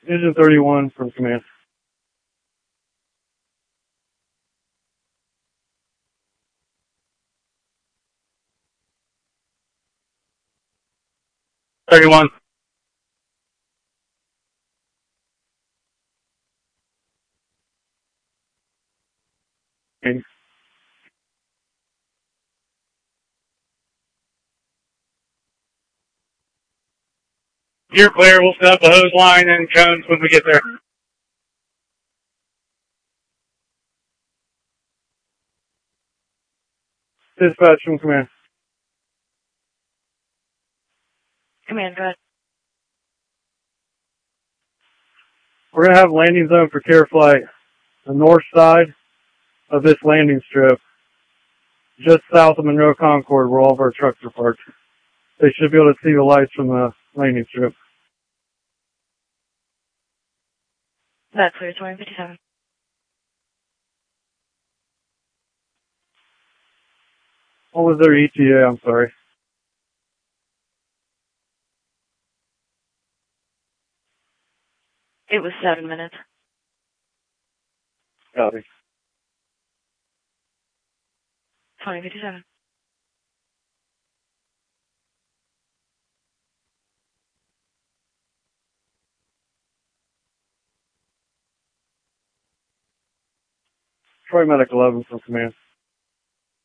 Engine 31 from command. Okay. You're clear. We'll set up the hose line and cones when we get there. Dispatch from command. Command, go ahead. We're going to have a landing zone for care flight, the north side of this landing strip, just south of Monroe Concord, where all of our trucks are parked. They should be able to see the lights from the landing strip. That's clear, 2057. What was their ETA? I'm sorry. It was 7 minutes. Copy. 2057. Troy Medic 11 from command.